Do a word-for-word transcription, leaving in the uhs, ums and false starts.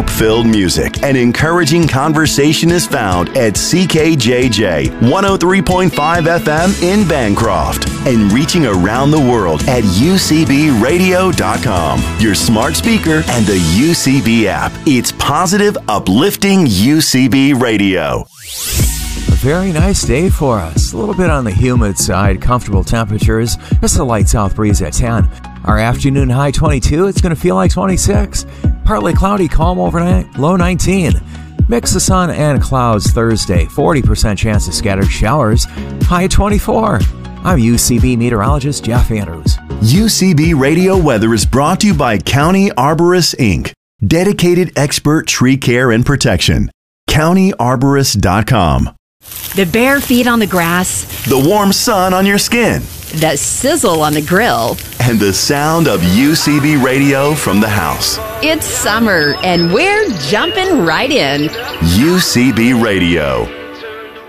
hope-filled music and encouraging conversation is found at C K J J one oh three point five F M in Bancroft and reaching around the world at U C B radio dot com, your smart speaker, and the U C B app. It's positive, uplifting U C B radio. A very nice day for us. A little bit on the humid side, comfortable temperatures, just a light south breeze at ten. Our afternoon high twenty-two, it's going to feel like twenty-six. Partly cloudy, calm overnight, low nineteen. Mix of sun and clouds Thursday, forty percent chance of scattered showers, high twenty-four. I'm U C B meteorologist Jeff Andrews. U C B Radio Weather is brought to you by County Arborists, Incorporated. Dedicated expert tree care and protection. county arborist dot com. The bare feet on the grass. The warm sun on your skin. The sizzle on the grill. And the sound of U C B radio from the house. It's summer, and we're jumping right in. U C B Radio.